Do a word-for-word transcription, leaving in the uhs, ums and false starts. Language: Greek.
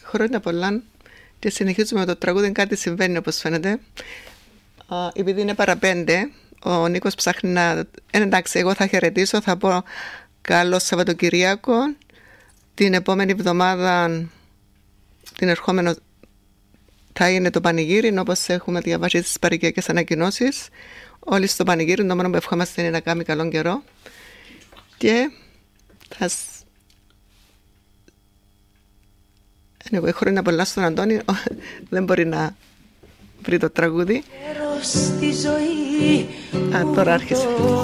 Χρόνια πολλά και συνεχίζουμε το τραγούδι. Κάτι συμβαίνει όπως φαίνεται. Uh, επειδή είναι παραπέντε, ο Νίκος ψάχνει να... Ε, εντάξει, εγώ θα χαιρετήσω, θα πω καλό Σαββατοκυριακό. Την επόμενη εβδομάδα, την ερχόμενο, θα είναι το πανηγύρι, όπως έχουμε διαβάσει στις παροικιακές ανακοινώσεις. Όλοι στο πανηγύρι, το μόνο που ευχόμαστε είναι να κάνει καλό καιρό. Και θα... Anyway, χρόνια πολλά στον Αντώνη, δεν μπορεί να βρει το τραγούδι. Α, τώρα άρχισε.